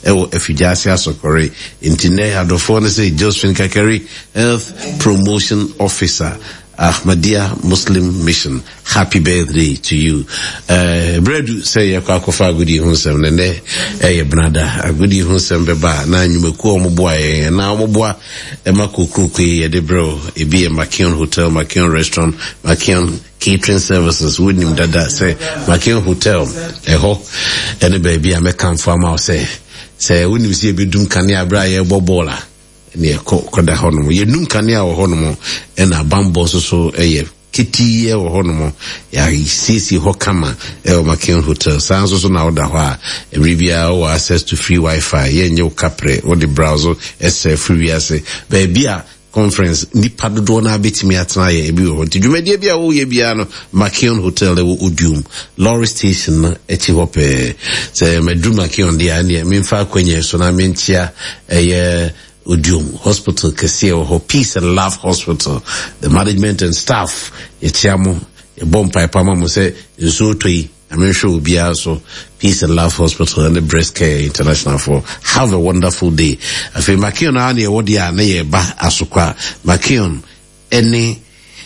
ewo Efijasi Asokore intine adofo ne say Josephine Kakari, Health Promotion Officer, Ahmadiyya Muslim Mission. Happy birthday to you. Bredu say yakofa gudi hunsem nene brother gudi hunsem beba na nyumeku omoboa na omoboa emakokruku ye de bro e be Makion Hotel, Makion Restaurant, Makion Catering Services with him dada say Makion Hotel eho ene baby ameka mfama say woni see bedum kanea bra ye bobola ne koda hono ye num kanea wo hono ena bambo so eye kiti ye wo hono ya sisi ho kama Makion Hotel sanso so na oda ho a everybia o access to free wifi ye nye kapre o the browser free ase baby a conference nipa dodo na betimi atena ye ebi ho tidwumade bia wo ye bia no Makion Hotel wo Odium lorry station na echi hope say medru Makion dia ne memfa kwenye so na mentia Odium Hospital kese ho Peace and Love Hospital. The management and staff yetiamo e bompa pama mo say so toi sure be also Peace and Love Hospital and the Breast Care International for have a wonderful day. Afi Makion ani wodi a na ye ba asokwa Makion any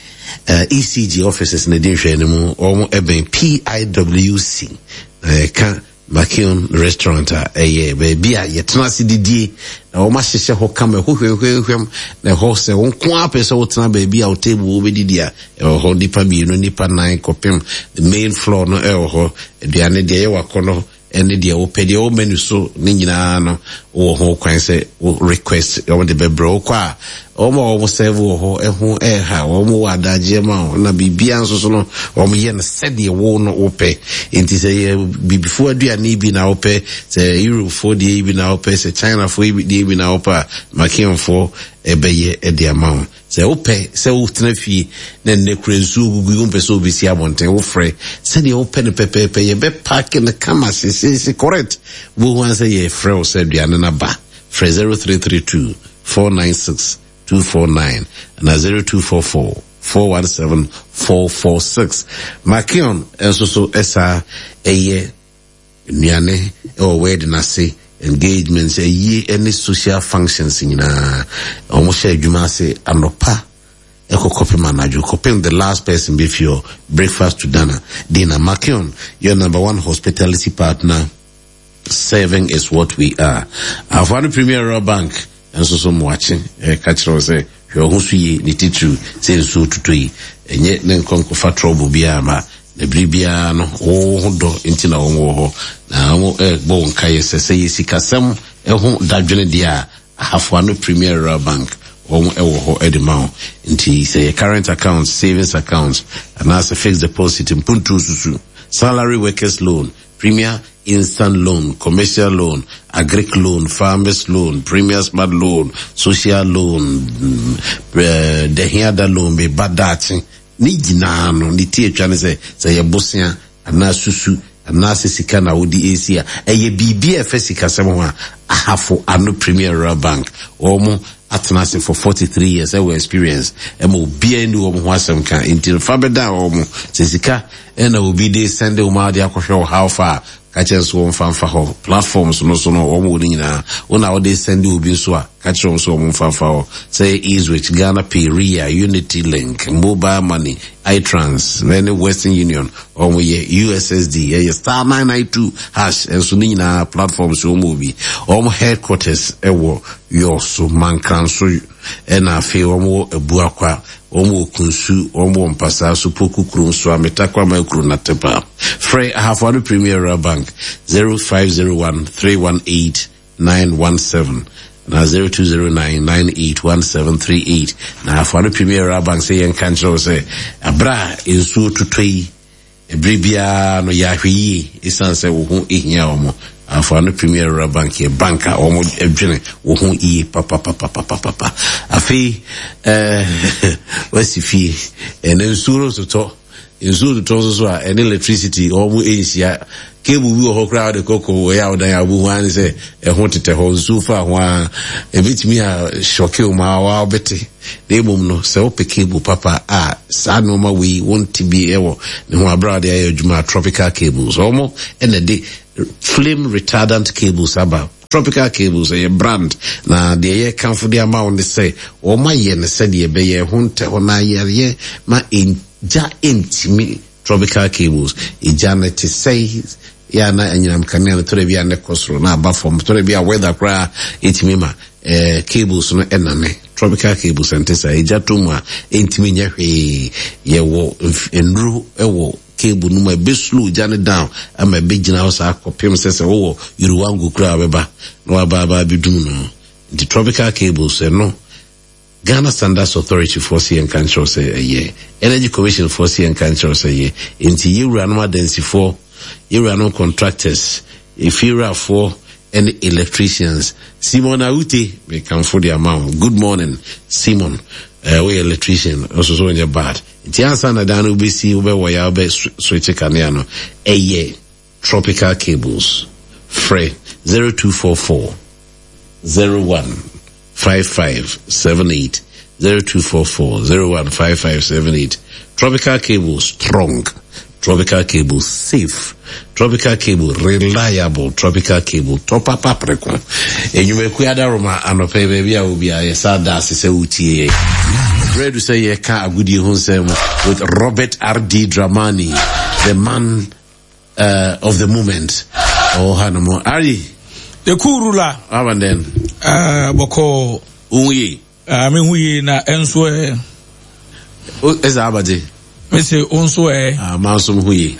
ECG offices na dey hwe anemu omo eben PIWC ka Makion Restaurant baby a yetena sididie na o ma hyehye ho kama hwehwehwem na ho se won kwa apese wo tena baby a o table wo bedidi a ho nipa bi no nipa 9 kopem the main floor no ho aduane de ye wakono ene de wo pede o menu so ni nyina no wo ho kwan se wo request o de bebro kwa o mo serve wo ho ehu ha o mo wadaje ma na bibia nso so no o mo ye na sede wo no wo pe enti se before aduane bi na wo pe se Europe for de bi na wo pe se China for de bi na wo pa Makion for ebeye e de amount se wo pe se wo tena fie na ne krensu gugu wo pe so bi si abonten wo frɛ se de wo pe ne pepepe ye be park in the camera se correct wo wan say ye frɛ wo se aduane na ba frɛ 0332 496 249 and 0244 417 446. Makion so esa eye nuane wedding ase engagements any social functions nyina almost adwuma se anopa copy manager copying the last person before breakfast to dinner. Makion, your number one hospitality partner. Serving is what we are. Our found Premier Royal Bank and so some watching catch us say your husuyi ni titu say so tutui enye ne nkonko fa trouble bia ma na bribia no wo do nti na wo ho na wo bo nkaye se yisikasem ho dadwene dia ahafo no Premier Royal Bank wo ho edima nti say current accounts, savings accounts and as a fixed deposit mpuntu susu, salary workers loan, Premier instant loan, commercial loan, agric loan, farmers loan, Premier smart loan, social loan, the loan, be badati, ni jinano, ni tie chane se ye bosia, ana susu, ana sisika na udi esia, ye BBF sika semwa, ahafo anu Premier Royal Bank, omo atnase for 43 years, our experience, emo BND omo wasem kan, until fabeda omo, sisika, ena ubi de sende umadi akosho how far, catches one fanfa ho platforms no so no omo ni na una o dey send obi so a catch on so omo fanfa ho say is with Ghana Pay, Ria, Unity Link, Mobile Money, iTrans, many Western Union omo ye USSD ye star 992 hash and so ni na platforms omo bi omo headquarters ewo yo so mankran so ena fe omo ebuakwa omo kunsu omo mpasa so pokukuru so ametakwa makuru na tepa free ahafo Premier Royal Bank 0501 318 917 na 0209981738 na ahafo Premier Royal Bank say yen kancho say abra ensu tutoi ebribia no yahwe isanse wo ho ehia omo afano Premier Royal Bank ye banka omo edwene wo ho iye papa afi wasifi enensuro to inzu to so a electricity omo ensia cable bi ho crowd de koko we ya odan abu wan se ho tete ho zufa ho a ebitimi a shock o ma wa obeti de mum no se o cable papa a sa no ma we want be ewo ne ho abroad ya adwuma tropical cables omo ene de flame retardant cables aba Tropical Cables, a brand. Na the year come for the amount they say, or my yen said ye be ye hunter or my ye ma in ja intimi Tropical Cables. Janet says, ya na enyam kanel to be an ecosro na bafom to be a weather cry itimima cables no ename. Tropical Cables and Tessa, Ejatuma, intimi ye wo enru ewo. Cable no my best slew Janet down and my big house I copy says oh you want go cry baba no baba be do no the Tropical Cables say no Ghana Standards Authority for sea and country say a year Energy Commission for sea and country say a year into you run more density for you run contractors if you are for any electricians Simon Auti we come for the amount. Good morning Simon we electrician also so in your bad the answer na dan we see we wire be switch kanea Tropical Cables free 0244 015578 0244 015578 Tropical Cables strong, Tropical Cable safe, Tropical Cable reliable, Tropical Cable top up apreko and you may kwada roma anope baby I will be a sada se utie ready to say ye ka agudi honsem with Robert R.D. Dramani, the man of the moment. Oh hanamo Ari the kurula abanden boko uyi me huyi na enso eza abade me say onso mansum huyi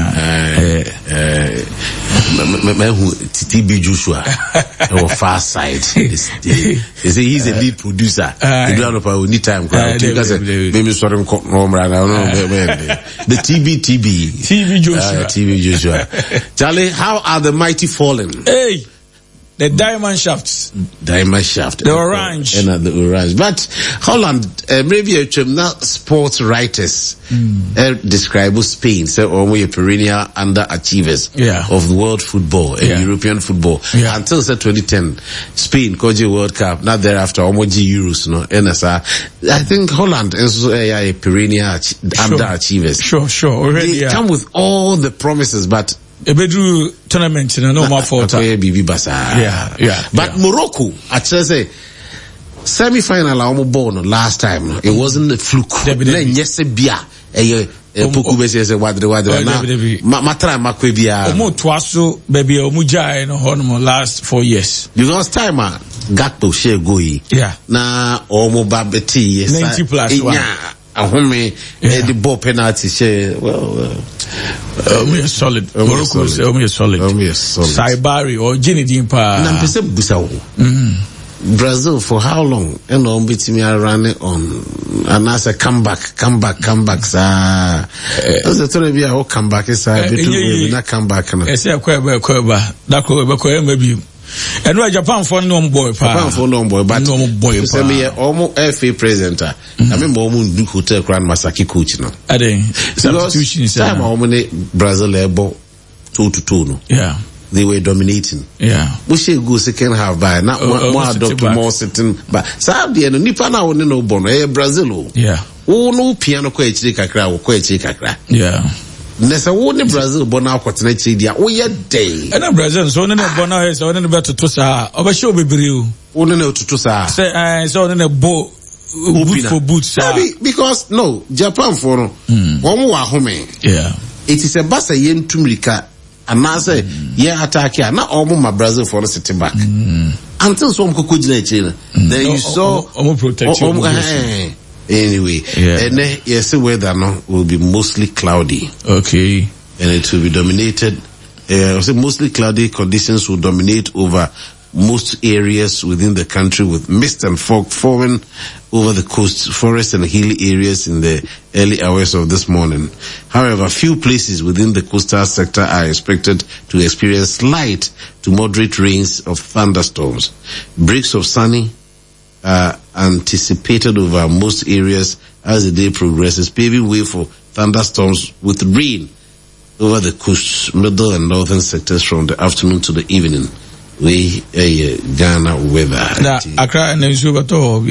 me hu TB Joshua or Far Side they say he's a lead producer you don't know any time because maybe sorry no the TB Joshua Charlie, how are the mighty fallen? Hey, the diamond shafts. The orange. And the orange. But Holland, maybe a not sports writers describe Spain, so we perennial underachievers of world football and European football. Until 2010, Spain Koji World Cup, not thereafter, Omoji Euros, no, NSR. I think Holland is a perennial underachievers. Sure. Already, they come with all the promises, but a bedroom tournament in a normal fault. But Morocco, I say, semi-final almost born last time. It wasn't a fluke. Yes, beer. Last 4 years. Because time Gakpo share goyi. Na omo babeti 90 plus. The ball penalty share we are solid. Morocco is solid. Saibari or Ginny Dimpa. Brazil for how long? And on beating me running on and as a comeback. That's the story be a whole comeback is not comeback. I say a queba. That could maybe. And why Japan for no boy, but no boy. Say me almost FA presenter. I remember almost hotel Grand Masaki coach now. I think substitution is time how many Brazil able 2-2 no. They were dominating. We should go second half by not more sitting but Saudi no nipa na woni no bono Brazil. Oh no piano ko echiri kakra. Nessa woni Brazil bona akwatena chi dia wo ye day na Brazil so ne bona he so ne beto to sa obasho bebriu woni ne otutu sa say so ne bo boot for boot sa because no Japan for no omo wa home it is a basa yentumrika anase ye attack ya na omo ma Brazil for sitting back until so mko kujina echi then you saw omo protection anyway, and yes, the weather no will be mostly cloudy. Okay, and it will be dominated. Mostly cloudy conditions will dominate over most areas within the country, with mist and fog forming over the coast, forest and hilly areas in the early hours of this morning. However, few places within the coastal sector are expected to experience light to moderate rains of thunderstorms. Breaks of sunny anticipated over most areas as the day progresses, paving way for thunderstorms with rain over the coast, middle and northern sectors from the afternoon to the evening. We Ghana weather. Na Accra and Nsuba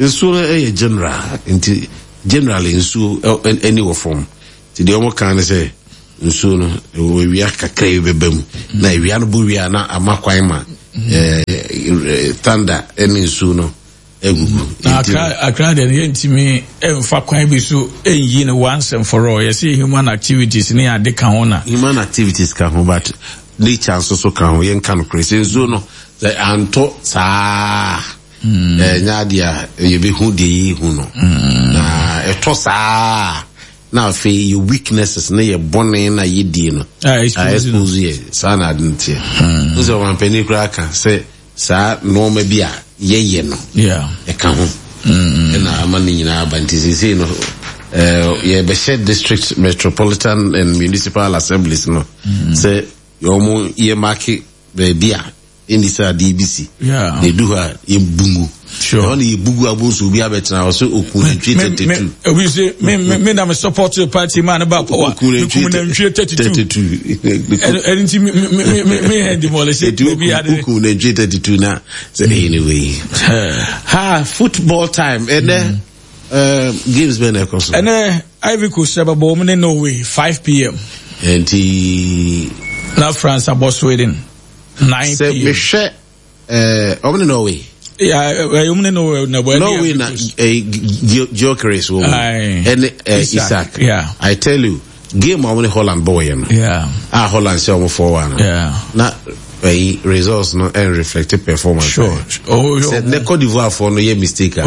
generally in any form. The omo can say nsu no we are kakra bebam na we are bu we na amakwaima thunder any sooner. Accra the intimi emfa kwan bi so enyi no once and for all. You see human activities ni ade ka ho na. Human activities ka ho, but nature so ka ho yen kan crazy so no the anto sa nyadia ye be hu de hu no na eto sa na fe your weaknesses na your bonne na yedi no expose ye sa na didn't ye so one penny crack say sa no me bia ye no e ka ho na amani nyina bantisi no ye be shed district metropolitan and municipal assemblies no say your mo ye market be bia in this DBC they do her in bungu only bugu abusu bi abetna also okun 32 we say me na me support the party man about power okun 32 anything me hand demolish it be okun 32 na so anyway football time and games been a concern and Ivory Coast Sababo me Norway 5 p.m. and now France about Sweden 9 p.m. Norway. Norway na Gyökeres woman and Isaac. Yeah. I tell you, game only Holland boy. Yeah. Holland say 4-1. Yeah. Na results no and reflected performance. Sure. The Cote d'Ivoire for no mistake.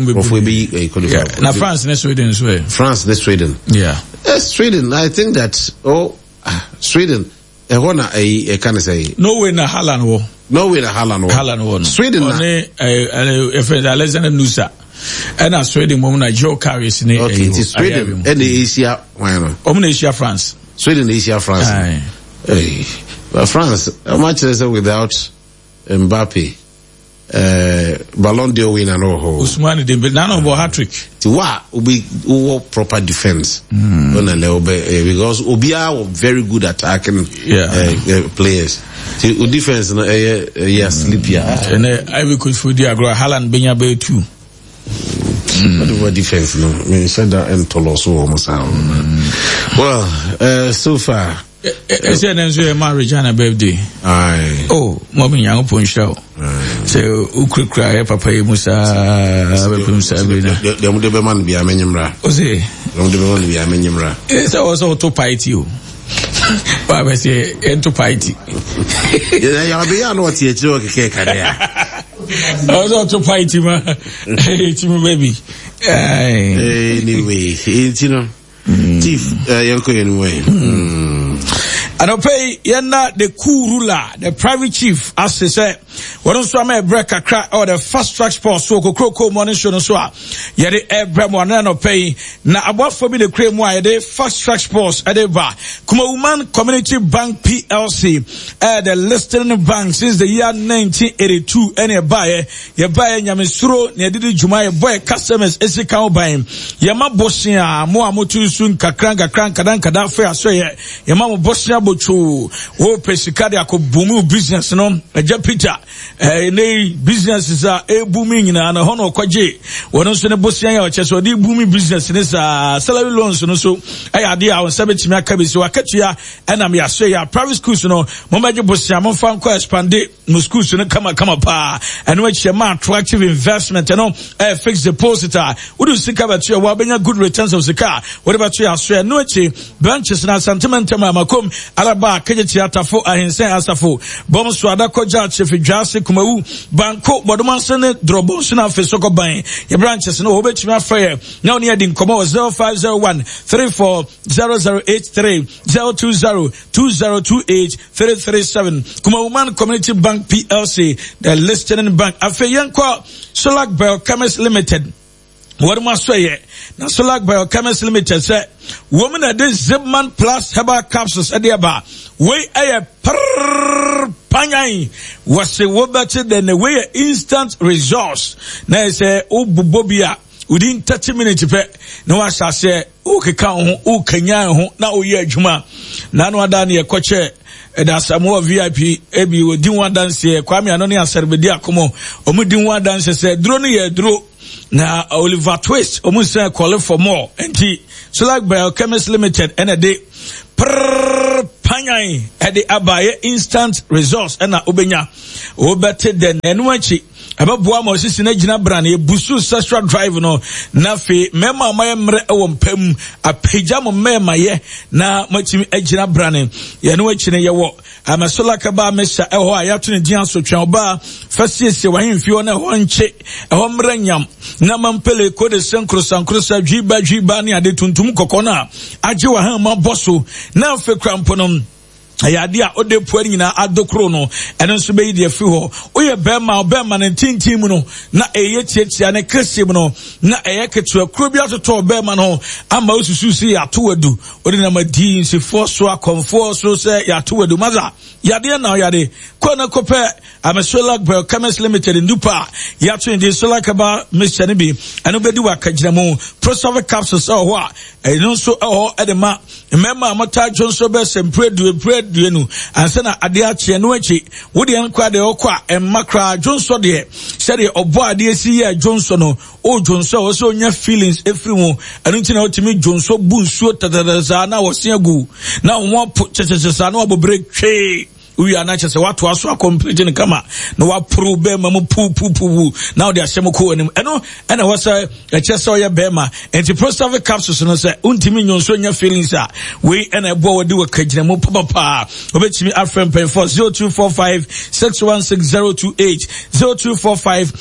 Na France next Sweden as well. France next Sweden. Yeah. Sweden, I think that Sweden I can say Norway na Holland wo. Norway na Holland wo. Sweden na Alexander Nusa. And Sweden mo na Joe Carries ni. Okay, it is Sweden and Asia why no? Asia France. Sweden Asia France. Hey. But France, how much is it without Mbappe? Ballon d'Or winner no ho. Ousmane Dembele none of hat-trick. Tiwa ubi proper defense. Because Obia were very good attacking players. The defense no sleepy. And Ivory Coast for the agro Haaland benya be too. What defense no? Me said that and Toloso almost. Well, so far Is it a marriage and a birthday? Aye. Oh, mommy, young punch out. So, who could cry, Papa Musa? The Mudeman be a menimra. Ose, Mudeman be a menimra. It's also to fight you. Baba say, and to fight you. I'll be on what you do. Also to fight him, baby. Anyway, it's Chief, anyway. And I'll pay Yana the cool ruler, the private chief, as they say, what don't so may break a crack or the fast track sports, so Coco morning show no so. Yet the Abraham one no pay. Now about for me the cream why the fast track sports at the bar. Woman Community Bank PLC, the listed bank since the year 1982. Any buyer, you buy Yamisro, near Didi Jumai boy customers, Esika buying. Yama Bosia, Moamutu soon Kakranga Krankadan Kadafe, so Yama Bosia. O pesikade akobumu business no eja Peter ne businesses are booming na hono kwaje wono so ne bosian ya oche so di booming business ne sa salary loans no so ayade a won sabetimi akabe so akatua na me aso ya private schools no momaje bosian mo fan ko expand no schools no kama pa eno achi ma attractive investment no fixed deposit would sika batua wa benya good returns of sika whatever to aso no achi branches na sentiment makom Alaba keje theater for ahinsen asafo bom so adakoja chefi dwase kumawu banko bodomansene drobonso na fesoko ban ye branches no obetumi afre na oni adi nkomo 0501 340083 020 2028 337 Kumawuman Community Bank PLC the listed bank afeyenko Solak Biochemist Limited. What am I saying? Now, Solak Biochemist Limited say, woman at this Zipman Plus Herbal Capsules at the bar. Way a panyai was a better than the way instant resource. Now, say, oh, Bobia, within 30 minutes, no, I shall say, oh, Kaka, oh, Kenya, now, yeah, Juma. Nano Adani, a coach. That's a more VIP. Ebi we didn't want dance here. Kwame Anoni Aserbedia komo. Omu didn't want dance say drone here draw. Na Oliver Twist. Omu say call for more. Enti Solak Biochemist Limited. And a day. Yanyan at the Abaye instant resource and Obenya Obete den Enwachi. Ababoa mo sisi na gina brane busu sexual drive no na fe mema mayemre ewompam apagya mo mema ye na matimi agina brane ye no akine ye wo amasola kaba mesha eho ayato ne dia so twan oba fasiesie wahemfio na ho nche eho mranyam na mampele kode sankro sa dwiba ne ade tuntum kokona agye wa han ma boso na fe krampo no ayadia ode puari nyina adokro no eno nso be yide afi ho oye bema ne tintim no na eye tietia ne kesim no na eye ketu akro bi atoto bema no ama osusu si atowadu ode na madi nsi forso akonfo so se yatowadu maza yade na yade kona kope amesola gbe Chemist Limited ndupa yato ndi sola kaba mission bi eno bedi wa kagiramu Prosave capsules ho a eno nso ho edema memma amata jonso be sempredu duenu ansana ade ache no achi wode enko ade okwa emmakra jonso de sede obo ade esi ya jonso no o jonso o so nya feelings efri mu anu ntina otimi jonso bu nsuo tadadaza na wo se agu na wo chechechesa na obobre twe we are not just what was so completing kama no wa probe mamu pu now they are shemoko enim eno and was a chest so ya bema and the Prosave capsules no say untimi nyonso nya feelings a we and a boy do a kagina mu papa obetimi afrem pen for 0245 616028 0245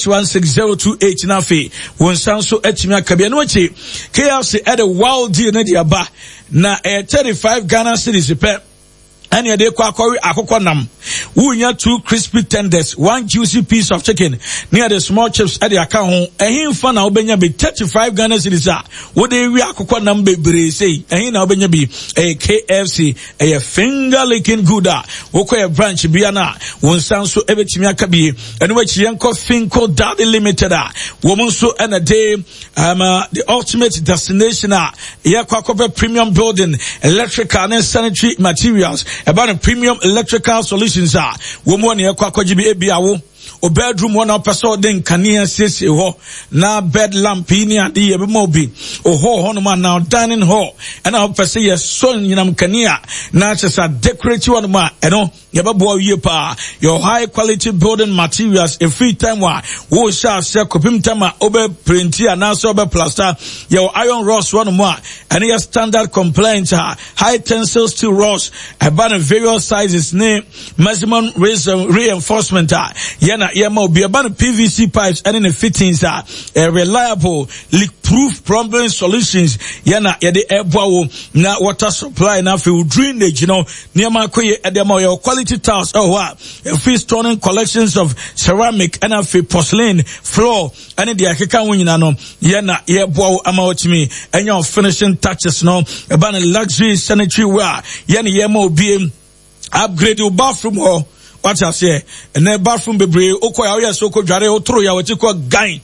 616028 na fe won sanso etimi akabia no chi KFC at a wild deal na dia ba na 35 Ghana cedis per and ya de kwa akoko nam wunya 2 crispy tenders, 1 juicy piece of chicken near the small chips at the account ehim fa na obenya be 35 Ghana cedis a wo de wi akoko nam bebre sei ehim na obenya bi KFC a finger licking good a wo kwa branch bia na won sanso ebetimi aka bi eno wachi yenko Finco Daddy Limited a wo monso and a day the ultimate destination a ye kwa premium building electrical and sanitary materials about a premium electrical solutions are woman here kwakojibi ebiawo o bedroom one person den kania sese ho na bed lamp ni ade ye be mobi o ho no man now dining hall and I person yes so nyinam kania na chesa decorate one ma eno ye be boa wie pa your high quality building materials a free time wa wo sha se kopim time obe print na so obe plaster your iron rods one more and your standard compliant high tensile steel rods about various sizes name maximum reinforcement na yema obi about PVC pipes and in the fittings are reliable leak proof plumbing solutions yana yede eboawo na water supply na fi drainage you know niama koye edema your quality tiles free stoning collections of ceramic and fi porcelain floor and the akeka wonyina no yana yeboawo ama otimi enya finishing touches no about luxury sanitary ware yana yema obi upgrade your bathroom hall. What I say, and then bathroom bebre, okoya so ko dware otro ya wati ko gan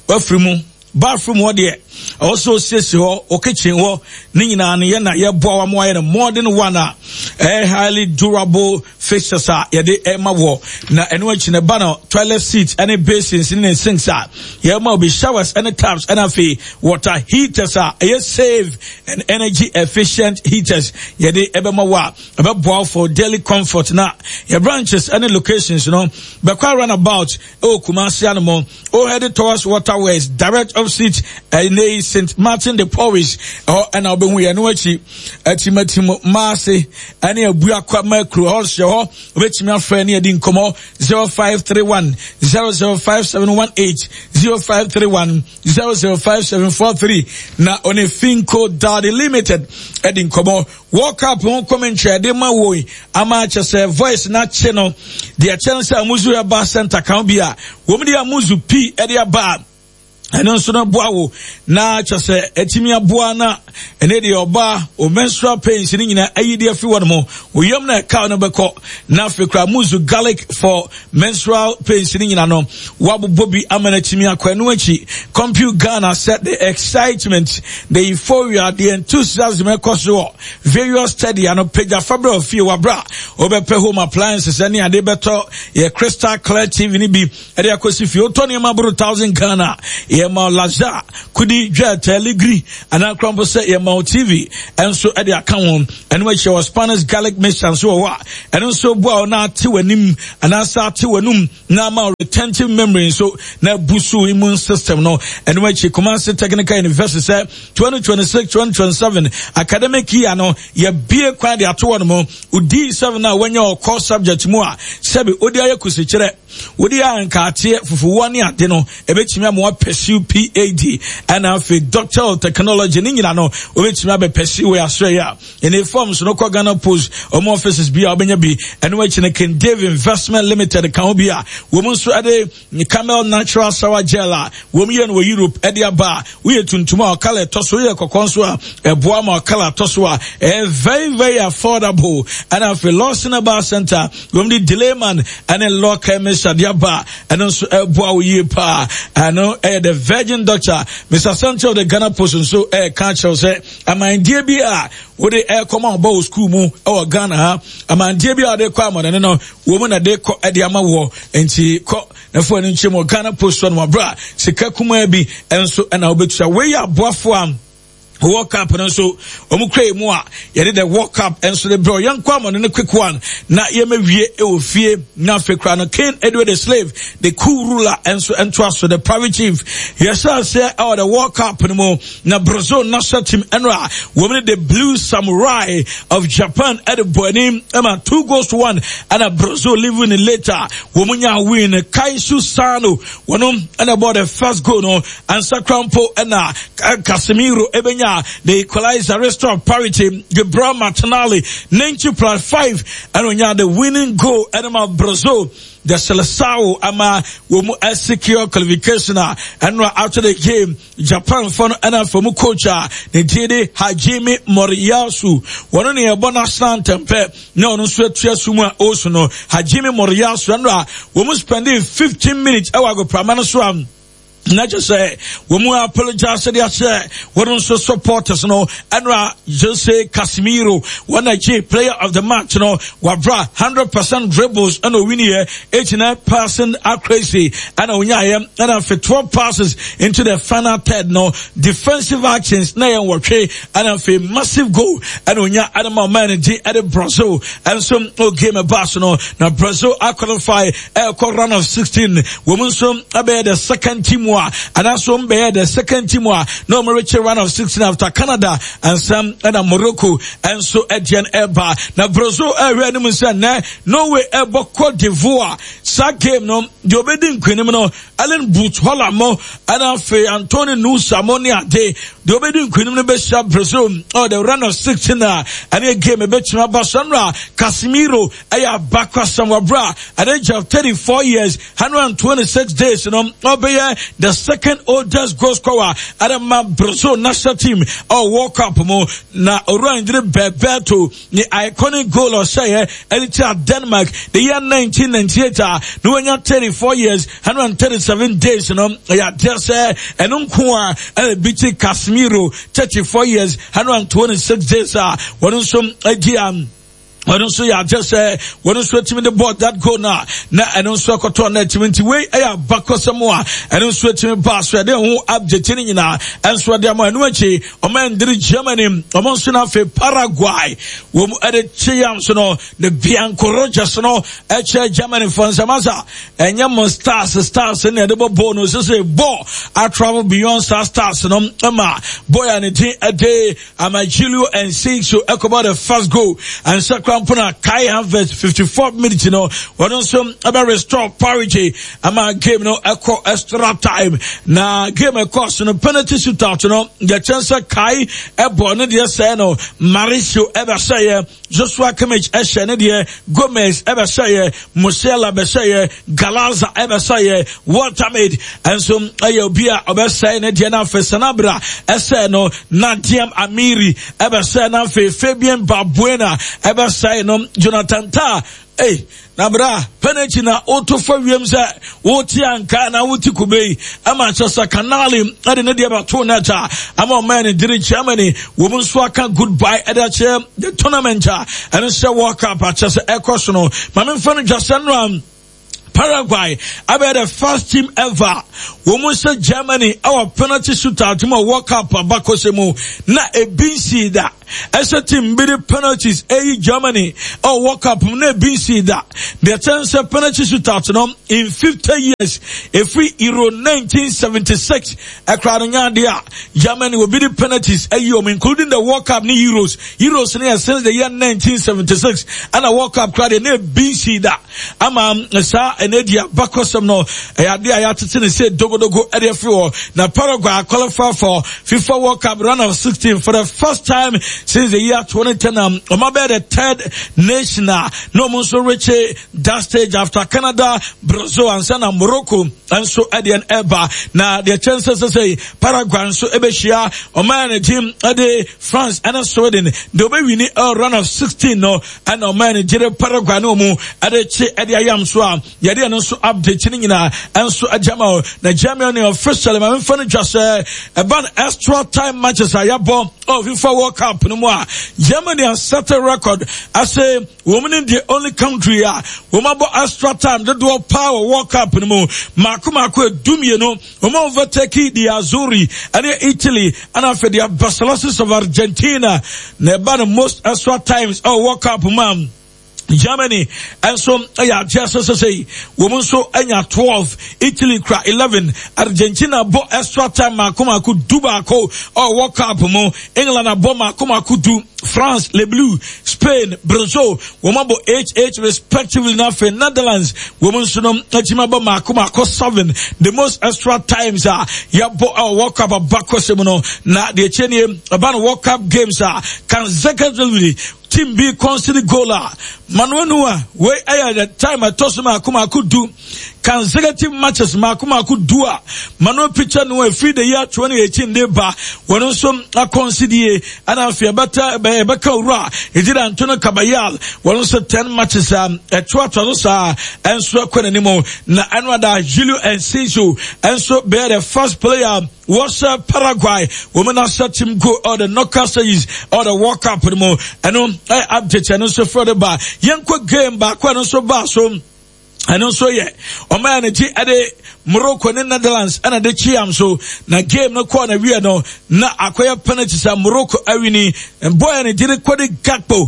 bathroom what there also says o kitchen wo ni nyina ne na ye boa mo aye more than one highly durable fixtures ye de ema wo na eno achi ne ba no toilet seats and basins in the sinks ye ma be showers and taps and afi water heaters ye save and energy efficient heaters ye de ebema wa ebe boa for daily comfort na ye branches and locations you know be kwa run about o Kumasi animo o headed towards waterways direct opposite St. Martin the Parish and I'll be with Anuachi at Timatimo Marcy and a Buakwa Macro also which my friend here didn't come 0531 0057118 0531 005743 now on a Finco Daddy Limited heading come walk up on commentary de ma wo amacha say voice na channel the channel say amuzu aba center can be a wo me amuzu p e de aba eno so na boawo na kyase etimi aboa na ene de oba o menstrual pains ni nyina ayidi afi won mo oyam na ka no beko na fikra muzu garlic for menstrual pains ni nyina no wabobo bi amana timi akwanu achi compute Ghana set the excitement the euphoria the enthusiasm ekoso various study and page fabra of fear wabra obepe home appliances ani ade beto ye crystal clear TV ni bi ade akosi fi otoni ma bro 1000 Ghana Yema Laza, Kudi Jet, Telegri, and I crumble say Yema TV, and so at the account, and which was Spanish garlic mix and so what, and also bow now to an im, and I start to an now retentive memory, so now busu immune system, no, and which he commands the technical university said 2026, 2027, academic year, no, ye be a quite the atonement, Udi 7 now when your core subject more, Sebi Odia Kusichere, Odia and Cartier for 1 year, you know, a bit more pursue PAD, and have a doctor of technology in England, no, which may be pursue Australia, in a forms no Kogana Post, or offices be Albany, and which in a Ken Dave Investment Limited, Cambia, women's Camel Natural Sour Gela, women were Europe, Edia Bar, we are tomorrow, Kala Tosua, Kokonsua, a Boama Kala Tosua, a very, very affordable, and have a loss in a bar center, Gumdi Dileman, and a law chemist at Yaba, and also a Boa I know the Virgin Doctor, Mr. Sancho of the Ghana Post, and so can't say, am I in DBR? Would the air come on both school mo or Ghana? Am I in DBR? They come on, and no woman a day call Ediama War, and she caught the phone in Chimo Ghana Post on my bra, Sikakumebi, and so, and I'll be to way up Buffam. Walk up and so omukre moa ye did the walk up and so the bro young kwam on the quick one na ye me wie e ofie na fekra no King Edward the slave the cool ruler and so the private chief yes I say oh the walk up no mo na Brazil national team enra women the blue samurai of Japan at the bonim 2-1 and a Brazil living in later women ya win Kaisu Sano one and about the first goal no and Sacrampo and Casemiro Ebenya the equalizer restore of parity, Gabriel Martinelli, 90+5, and when you the winning goal, Animal Brazil, the Seleção, Ama, womu secure qualification, and after the game, Japan for from coach, the Dede Hajime Moriyasu, one on the Bonastan Tempe, no, sweat Suma Osono, Hajime Moriyasu, and womu spending 15 minutes, I go Pramanaswam. Not just say, when we apologize to the say, we don't supporters, no, and just say Casemiro, one player of the match, you know, wabra 100% dribbles, and we need 89% accuracy, and for 12 passes into the final third, no, defensive actions, and for massive goal, and when you're animal manager at Brazil, and some game of Barcelona, now Brazil are qualified, run of 16, women some about the second team. And also the second team no more run of 16 after Canada and some and Morocco and so Etienne Eba. Now Brazil ready say no way Eba Cote d'Ivoire. Sa game no the obedient criminal Alan Buthola mo and afe Antonio Nusa Monia day the obedient criminal be Brazil or the run of 16 and a game a bit Barcelona Casemiro aya bakwa samwabra at age of 34 years 126 days you know obey the second oldest goal scorer at a Brazil national team or World Cup mo na Oranje Bebeto the iconic goal or say Denmark the year 1998 no when you're 34 years 137 days you know yeah just say and unkoa and beat Casemiro 34 years 126 days one some idea I don't say I just say when you sweat me the board that go now I don't sweat to net 20 way I back Samoa I don't sweat me pass where they who update in na and so they are no chi o man did Germany o man suna fe Paraguay wo mu ade chiams no the Bianco Rogers no e Germany for Samaza and yam stars in the bonus say bo I travel beyond stars no ama boy and a day am a Julio and six so about the first goal and second Kai Havertz 54 minutes, you know, what also about restore parity. Ama game, no, extra time. Na game, of course, no penalty shootout, you know, the chance Kai, Ebon, the Seno, Mauricio Ebersaya, Joshua Kimmich, Eshenedia, Gomez, Ebersaya, Musiala Besaya, Galaza Ebersaya, Watermaid, and some Ayobia, Ebersaya, Diana Fesanabra, Eseno, Nadiam Amiri, Ebersaya, Fabian Babuena, Ebersaya, no Jonathan Ta, hey, Nabra, penalty na auto for Williamsa, Woti Anka na Wuti Kubei, Amachasa Canali, I didn't know about Tonata, I'm a man in Germany, women swaka goodbye at the tournament, and it's a walk up at just a question. My friend just Paraguay abe the first team ever woman say Germany our penalty shootout to World Cup abakosemu na ebinsi da ese team be the penalties Germany or World Cup na ebinsi da the chance penalty shootout no in 50 years if we Euro 1976 akranya dia Germany will be the penalties including the World Cup ni Euros since the year 1976 and a World Cup crowd na ebinsi da ama sa enedia bakosem no ade ayatete say dogodogo ade free na Paraguay qualify for FIFA World Cup round of 16 for the first time since the year 2010 omabe the third nation no mo so reach that stage after Canada, Brazil and Sana Morocco and so ade and eba na the chances say Paraguay so ebeshia oman team ade France and Sweden they be win round of 16 no and oman jere Paraguay no mu ade che ade ayam so yade no so update ni nyina and so ajama na Germany officially ma mfa just about extra time matches ayabo of FIFA World Cup no mo Germany has set a record as a woman in the only country woman about extra time the do power World Cup no mo mako dumie no woman overtake the Azzurri and Italy and after the Barcelona of Argentina na about the most extra times World Cup man Germany and so just say women so 12 Italy 11 Argentina bo extra time makoma ku dubako or World Cup mo England bo makoma ku do France les Bleus Spain Brazil women bo 8 respectively now for Netherlands women so no team bo makoma ko 7 the most extra times ya bo World Cup bakose no na the cheni about World Cup games consecutively team be considered goaler Manuel where at the time I told him I could do consecutive matches makuma could do Manuel pitcher no free the year 2018 deba when also a consider and I feel better by Rebecca Ura he did Antonio Caballal when also 10 matches at Tuatosa and so anymore na another Julio Enciso and so bear the first player was Paraguay women are set him go or the knockout stages or the World Cup anymore and I update and also further by Yanko game back when also so and also Oman ade Morocco and Netherlands and the Chiam so na game no corner we no na akwaya penalties Morocco awini and boy and did kwade Gakpo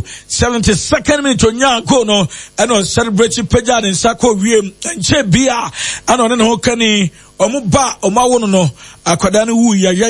72nd minute onya go no and celebrate Peja and Sako wiem and che bia and on no kani omuba omawono no akwada no wu ya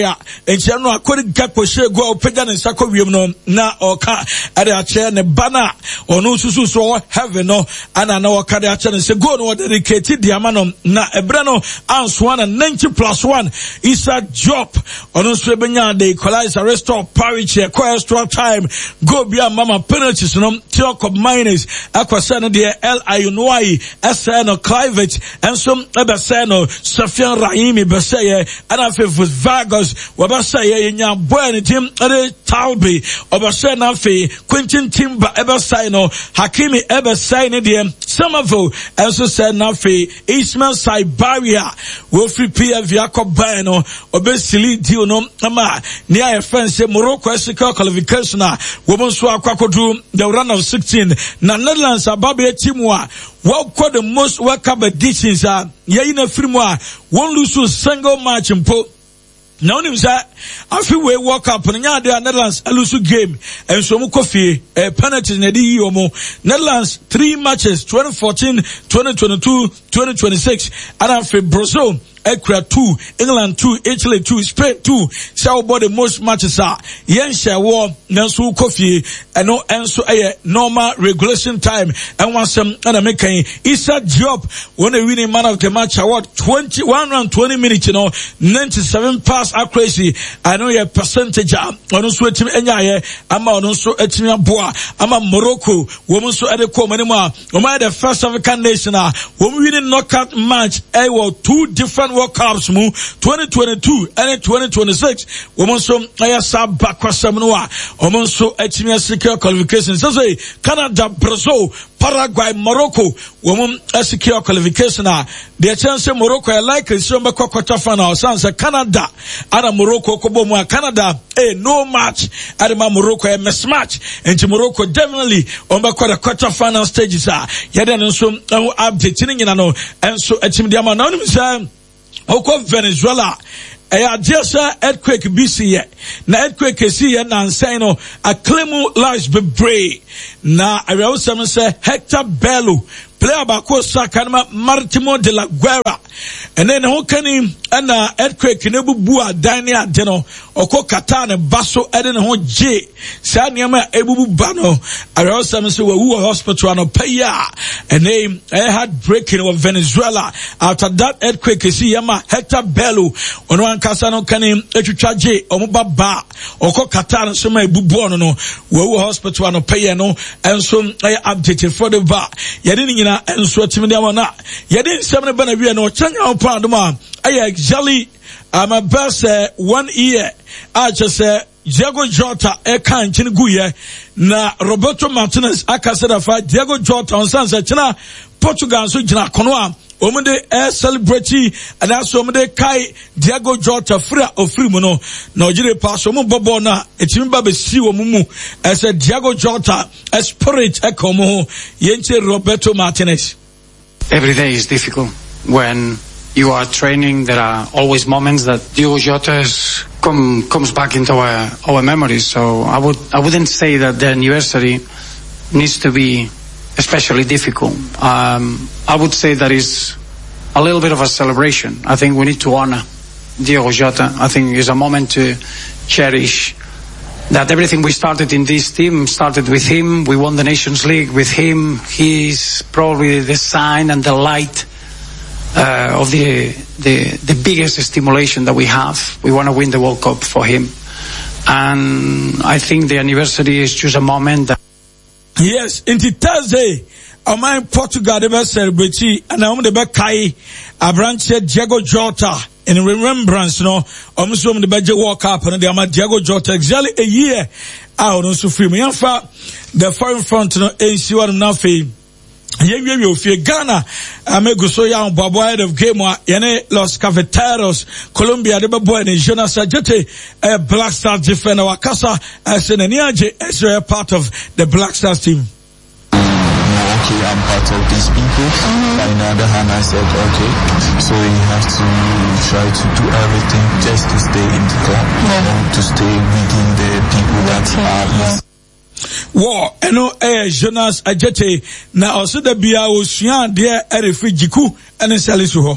enche no akwade Gakpo she go Peja and Sako wiem no na oka ade ache ne bana onu susu so heaven no ana na oka de ache ne se go no dedicate diamano na Breno answer 90+1 is a job on Swebenya the equalizer restore Paris extra time go be a mama penalties no talk of minus akwasana the LIUNY SN Clivet and some ebeseno Safian Rahimi beseye and afi Vargas wabaseye nya boy team ade Talbi obasena afi Quentin Timber ebeseno Hakimi ebesene the Somerville also said nafi Ismail Barrier will free PF Jacob Bano obesili deal no ama near a friend say Morocco ethical qualification women so akwakodu the round of 16 na Netherlands ababe teamwa what the most World Cup editions yina firmwa won't lose a single match mpo now him say afi we World Cup nya the Netherlands alusu game and so mu kofi penalties na di yomo Netherlands 3 matches 2014 2022 2026 and afi Brazil Ekra 2, England 2, Italy 2, Spain 2. Shall about the most matches are yen share war nansu coffee and no answer a normal regulation time and once and American it's a job when a winning man of the match award 21 round 20 minutes 97 pass accuracy I know your percentage on so team enya ama on so etimia boa ama Morocco women so at the anymore the first African nation women winning knockout match 2 different World Cups 2022 and 2026 women so ayasa bakwasamnoa women so etimia secure qualifications so say Canada Brazil Paraguay, Morocco, woman secure qualification. The chance Morocco I like is some quarter final. Sans Canada, and Morocco Kobomo Canada, no match at Morocco a mismatch. And Morocco definitely on the quarter final stages are. Yadan some updating and so a team the anonymous Venezuela. Just earthquake BC na earthquake see na answer no acclaim lives be brave na I will say Hector Bello player bako sakanma Martimo de la Guerra and then who can him and earthquake ne bubu adan ne ade no oko kata ne baso ede ne ho je sa niam ebubu ba no I will say we hospital no pay and name had breaking of Venezuela after that earthquake see yama Hector Bello ono ankasa no kan him etwitwa je omoba ba oko kata no so ma ebubu no we hospital no pay no enso updated for the bar yede and so Timidamana. Yadin 7 Benavia no Chanya Panduma. I exactly I'm a best 1 year. I just say Diego Jota Ekan Chinguye na Roberto Martinez Akaseda fight Diego Jota on Sansa China Portugal so Jina Konoa. Omede celebrity and that's omede kai Diego Jota free or free mono Nigeria pass omo bobo na etimba be si omumu as a Diego Jota a spirit ekomo yenche Roberto Martinez. Every day is difficult. When you are training, there are always moments that Diego Jota comes back into our memories. So I wouldn't say that the anniversary needs to be especially difficult. I would say that is a little bit of a celebration. I think we need to honor Diego Jota. I think it's a moment to cherish that everything we started in this team started with him. We won the Nations League with him. He's probably the sign and the light of the biggest stimulation that we have. We want to win the World Cup for him. And I think the anniversary is just a moment that yes, into Thursday, I'm Portugal the best celebrity, and I'm the best Kai, a branch Diego Jota in remembrance, no, so the budget walk up and the Diego Jota exactly a year out on so free. Me the foreign front, no, AC one nothing. You fear Ghana, Amego so young, Bobo head of game, Yane Los Cafeteros, Colombia, the boy, and Jonas Ajete, a Black Stars defender, Wakasa, as an Niaje, as a part of the Black Stars team. Okay, I'm part of these people. But on the other hand, I said, okay, so you have to try to do everything just to stay in the club, to stay within the people that are. War, Jonas Ajete, now also the Bia Ocean, dear Erifijiku, and a Salisuho.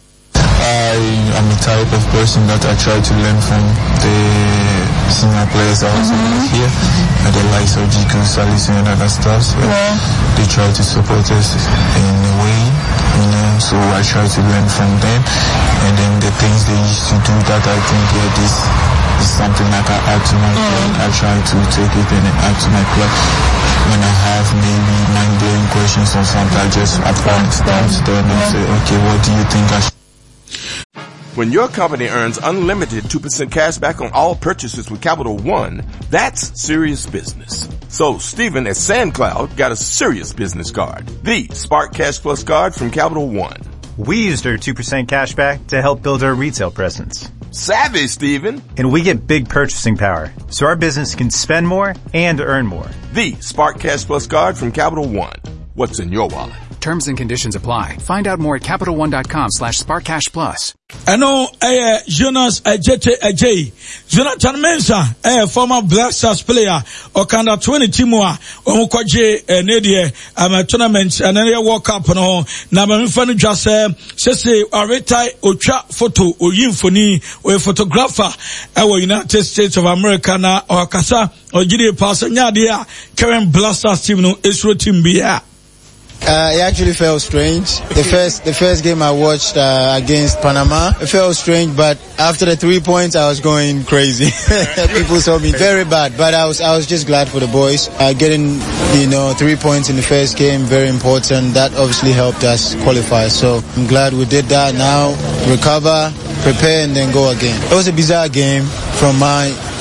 I am the type of person that I try to learn from the senior players that also here, and the likes of Jiku, Salisu, and other stuff. So they try to support us in a way, so I try to learn from them, and then the things they used to do that I think, this is something I can add to my play. I try to take it and add to my play. When I have maybe mind-blowing questions or something, I just advance down to them and say, okay, what do you think I should? When your company earns unlimited 2% cash back on all purchases with Capital One, that's serious business. So Stephen at SandCloud got a serious business card, the Spark Cash Plus card from Capital One. We used our 2% cash back to help build our retail presence. Savvy, Stephen. And we get big purchasing power, so our business can spend more and earn more. The Spark Cash Plus card from Capital One. What's in your wallet? Terms and conditions apply. Find out more at CapitalOne.com/SparkCashPlus. I know, Jonas Ajete Ajay. Jonathan Mensah, former Black Stars player, Okanda 20 Timua, Omukwaje, Nadia, a tournament, and then walk up, no, Namifanu just say, Areta, Ocha photo, or Yinfoni, or a photographer, our United States of America, or Kasa, or Gidi Passanyadia, Karen Black Stars team, no, Israel team, yeah. It actually felt strange. The first game I watched against Panama, it felt strange, but after the 3 points, I was going crazy. People saw me very bad, but I was just glad for the boys. Getting 3 points in the first game, very important. That obviously helped us qualify. So I'm glad we did that. Now recover, prepare, and then go again. It was a bizarre game from my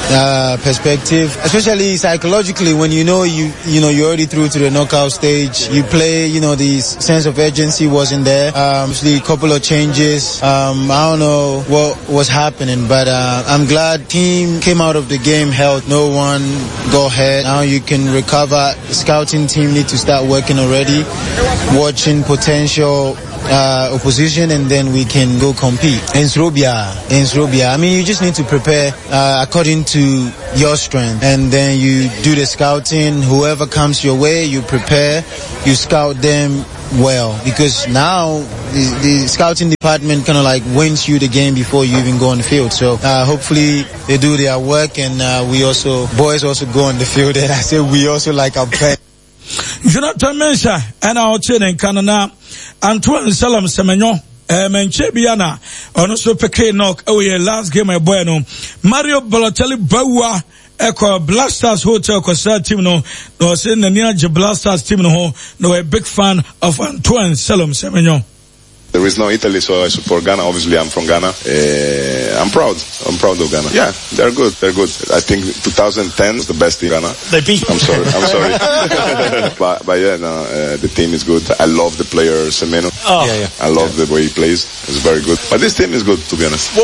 perspective, especially psychologically when you know you're already through to the knockout stage. You play, the sense of urgency wasn't there. Obviously a couple of changes. I don't know what was happening, but I'm glad team came out of the game health. No one got hurt. Now you can recover. The scouting team need to start working already, watching potential opposition, and then we can go compete. In Serbia. I mean, you just need to prepare according to your strength, and then you do the scouting. Whoever comes your way, you prepare, you scout them well, because now the scouting department kind of like wins you the game before you even go on the field. So hopefully they do their work, and boys also go on the field, and I say we also like our play. Jonathan Mensah and our training Canada Antoine Salam Semenyo Menche Biana on so peke knock away last game a bueno Mario Balotelli Bawa Echo Blasters Hotel Concert team no say the near Blasters team no a big fan of Antoine Salam Semenyo. There is no Italy, so I support Ghana. Obviously, I'm from Ghana. I'm proud of Ghana. Yeah, they're good. I think 2010 was the best in Ghana. They beat. I'm sorry. but yeah, no, the team is good. I love the player Semeno. Oh. Yeah. I love the way he plays. It's very good. But this team is good, to be honest.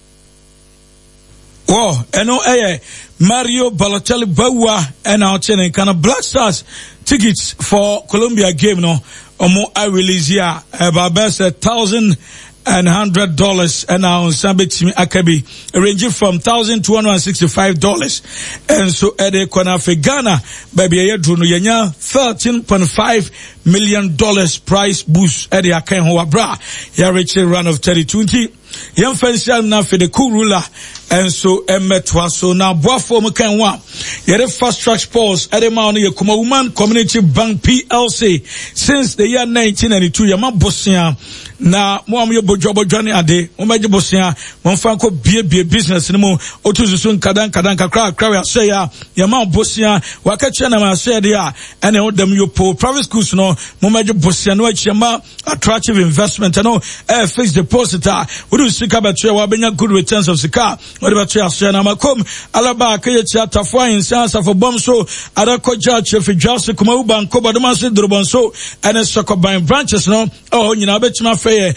Mario Balotelli Bawa and our channel kind of Black Stars tickets for Colombia game Omo I release here about best $1,100 and now Sambit Akabi ranging from $1,265 and so at the corner for Ghana baby Yedruno Yenya $13.5 million price boost at the Akan Hoabra ya reach a run of 30-20 Young Fancial now for the cool ruler and so Emmetwa so now Boafo Mukanwa Yere fast track sports at the Mount Yakuma Woman Community Bank PLC since the year 1992 Yama Bosnia na Moamio Bojobo Johnny Ade Omaji Bosnia Monfanko BB business no mo otuzusun kadan kakra say Yama Bosnia Wakachana ma say dia and them you po private schools no Momaji Bosnia no Chama attractive investment no fixed depositor we do sika betwe wa benya good returns of sika we betwe asya na makom alaba ka yechi atafo in sense for bomb so adako judge fi just kuma uban ko badoma se durubon so and sokoban branches no nyina betima fe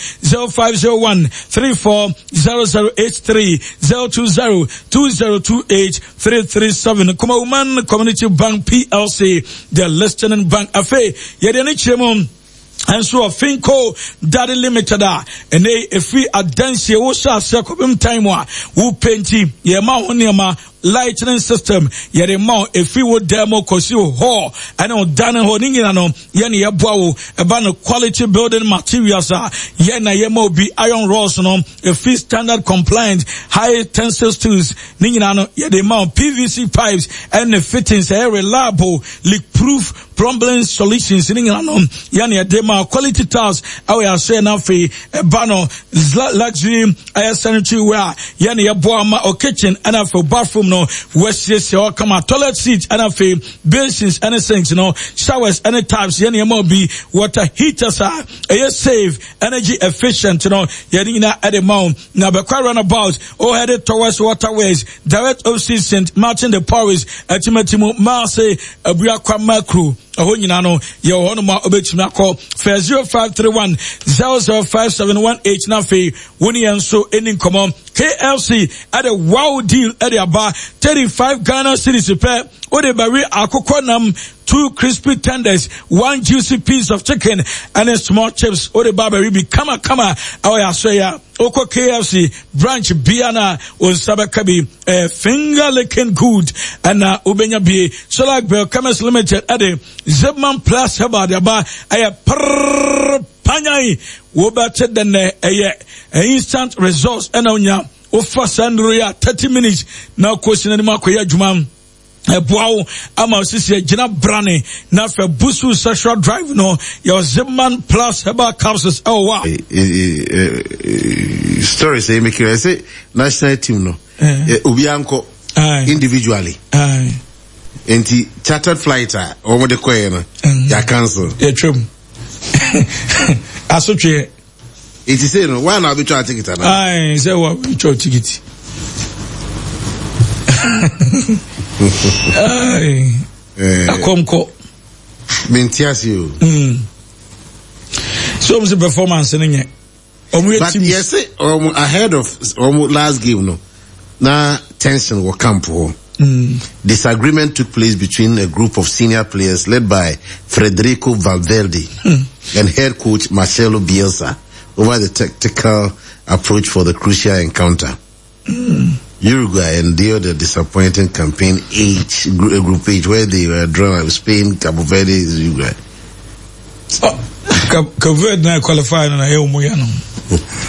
0501-340083 020-2028-337 kuma woman community bank PLC the listening bank afe yedeni chemum and so Finco Daddy Limited and if we advance ye wo sha sekobim time wa wo penti ye ma woniama lightning system yere ma if we would demo kosi ho and on dane ho ningina no ye ne ye boa wo eba no quality building materials ye na ye ma obi iron rods no if we standard compliant high tensile steels ningina no ye de ma PVC pipes and the fittings are reliable leak proof plumbing solutions ningina no ye ne de ma quality tiles we are saying now for eba no luxury air sanitary ware ye ne ye boa ma o kitchen and for bathroom no West or come out toilet seats and a basins and sinks showers and taps any be water heaters are safe energy efficient yadina at the mount now be quite runabout headed towards waterways direct off-season matching the powers at Marseille Abuakwa Macro no ye ono ma obetumi akọ 0531-005718 na fe woni enso eni nkomo KLC at a wow deal at about 35 Ghana cedis per ode bari akoko nam 2 crispy tenders, 1 juicy piece of chicken, and a small chips. Ode bari be kama awaya soya oko KFC branch biana on Sabakabi finger licking good and ubenya be Solak Bell Commerce Limited at a Zebman Plus Habad Aba aya panyai wobated than a instant results and onya ofa sandria 30 minutes now question any makoya jumam Bow ama sisi jina brane na fe busu sexual drive no your Zimman Plus Heba capsules wow story say make you say national team no ubianko individually enti chartered flighter omo de koye no ya cancel true asotwe it say no why na be try ticket na say what try ticket Akomko. Mentiasio. So was the performance in it. But yes, ahead of last game, no. Now tension will come for. Disagreement took place between a group of senior players led by Federico Valverde and head coach Marcelo Bielsa over the tactical approach for the crucial encounter. Uruguay endured a disappointing campaign group H, where they were drawn with Spain, Cabo Verde, Uruguay. Cabo Verde qualified on a